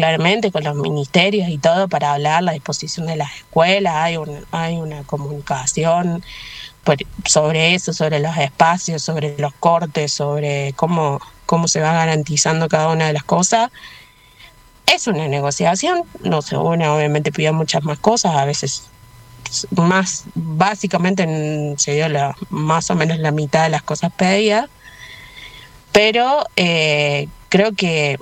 claramente con los ministerios y todo para hablar la disposición de las escuelas, hay una comunicación sobre eso, sobre los espacios, sobre los cortes, sobre cómo se va garantizando cada una de las cosas. Es una negociación, no sé, uno obviamente pidió muchas más cosas, a veces más, básicamente se dio más o menos la mitad de las cosas pedidas, pero creo que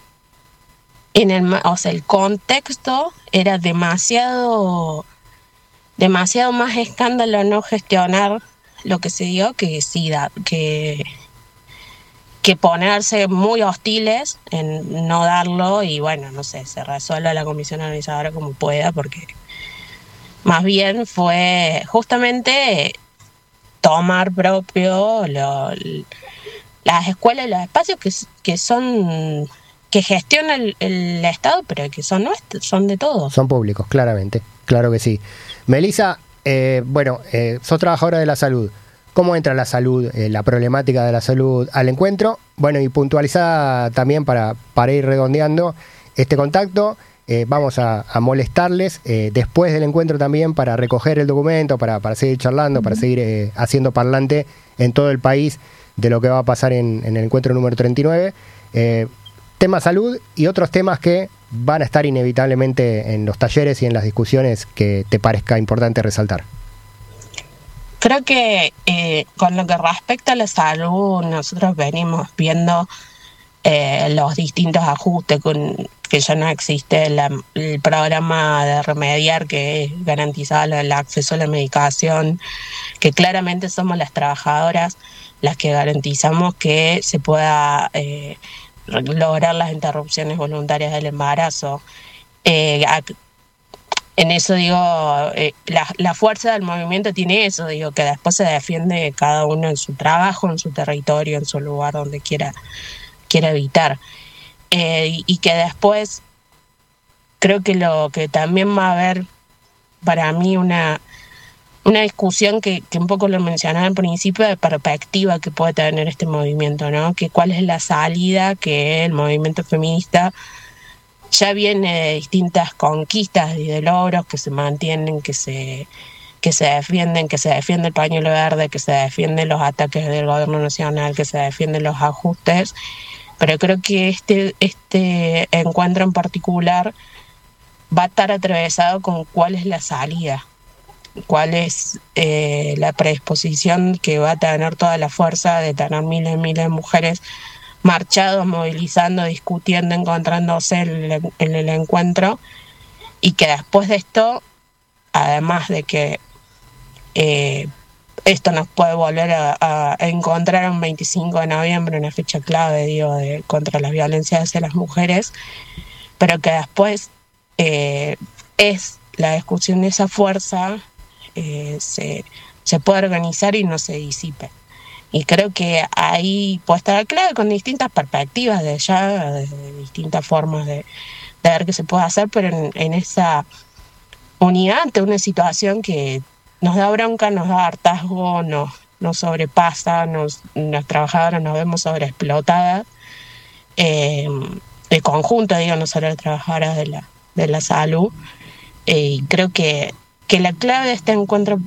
el contexto era demasiado más escándalo no gestionar lo que se dio que ponerse muy hostiles en no darlo y bueno, no sé, se resuelve la comisión organizadora como pueda, porque más bien fue justamente tomar propio las escuelas y los espacios que gestiona el Estado, pero que son nuestros, son de todos. Son públicos, claramente, claro que sí. Melissa, sos trabajadora de la salud. ¿Cómo entra la salud, la problemática de la salud al encuentro? Bueno, y puntualizada también para ir redondeando este contacto, vamos a molestarles después del encuentro también para recoger el documento, para seguir charlando, para seguir haciendo parlante en todo el país de lo que va a pasar en el encuentro número 39. Tema salud y otros temas que van a estar inevitablemente en los talleres y en las discusiones que te parezca importante resaltar. Creo que con lo que respecta a la salud, nosotros venimos viendo los distintos ajustes, que ya no existe el programa de remediar que garantiza el acceso a la medicación, que claramente somos las trabajadoras las que garantizamos que se pueda lograr las interrupciones voluntarias del embarazo. En eso digo, la fuerza del movimiento tiene eso, digo, que después se defiende cada uno en su trabajo, en su territorio, en su lugar donde quiera habitar. Y que después creo que lo que también va a haber para mí una discusión que un poco lo mencionaba al principio, de perspectiva que puede tener este movimiento, ¿no? Que cuál es la salida que el movimiento feminista ya viene de distintas conquistas y de logros que se mantienen, que se defienden, que se defiende el pañuelo verde, que se defienden los ataques del gobierno nacional, que se defienden los ajustes, pero creo que este encuentro en particular va a estar atravesado con cuál es la salida, cuál es la predisposición que va a tener toda la fuerza de tener miles y miles de mujeres marchados, movilizando, discutiendo, encontrándose en el encuentro, y que después de esto, además de que esto nos puede volver a encontrar un 25 de noviembre, una fecha clave, digo, contra las violencias hacia las mujeres, pero que después es la discusión de esa fuerza se puede organizar y no se disipe. Y creo que ahí puede estar clave con distintas perspectivas desde distintas formas de ver qué se puede hacer, pero en esa unidad ante una situación que nos da bronca, nos da hartazgo, nos sobrepasa, las trabajadoras nos vemos sobreexplotadas, el conjunto, digo, no solo las trabajadoras de la salud, y creo que la clave de este encuentro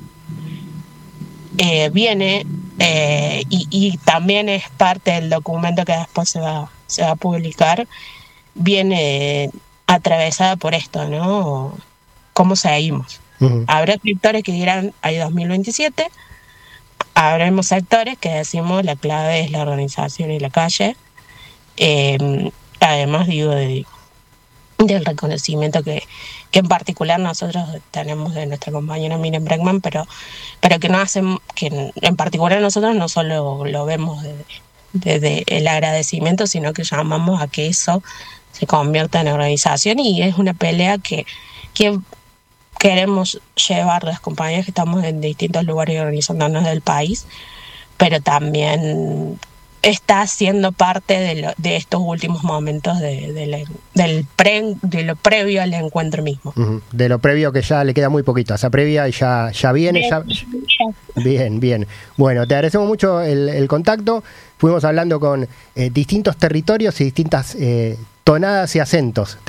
viene y también es parte del documento que después se va a publicar, viene atravesada por esto, ¿no? ¿Cómo seguimos? Uh-huh. Habrá sectores que dirán hay 2027, habremos sectores que decimos la clave es la organización y la calle, además digo del reconocimiento que en particular nosotros tenemos de nuestra compañera Miriam Bregman, pero que no hacen, que en particular nosotros no solo lo vemos desde el agradecimiento, sino que llamamos a que eso se convierta en organización, y es una pelea que queremos llevar las compañeras que estamos en distintos lugares organizándonos del país, pero también está siendo parte de estos últimos momentos de lo previo al encuentro mismo. Uh-huh. De lo previo, que ya le queda muy poquito, esa previa y ya viene. Bien. Bueno, te agradecemos mucho el contacto. Fuimos hablando con distintos territorios y distintas tonadas y acentos.